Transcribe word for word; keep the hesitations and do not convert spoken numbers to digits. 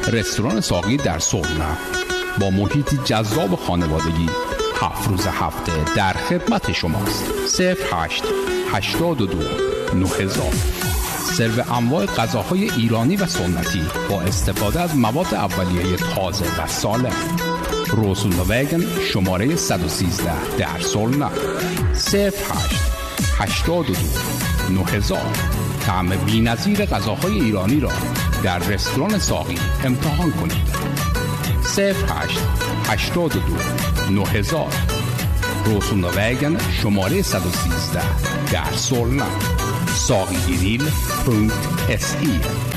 رستوران ساقی در سرنا با محیطی جذاب خانوادگی هفت روز هفته در خدمت شماست. صفر هشت هشتاد و دو نه هزار. سرو انواع غذاهای ایرانی و سنتی با استفاده از مواد اولیه تازه و سالم. روسولا وگن شماره صد و سیزده در سرنا. صفر هشت هشتاد و دو نه هزار. طعم بی‌نظیر غذاهای ایرانی را در رستوران ساقی امتحان کنید. صفر هشت هشتاد و دو نه هزار. روسولا وگن شماره صد و سیزده در سرنا. ساقی گریل پونکت اس ای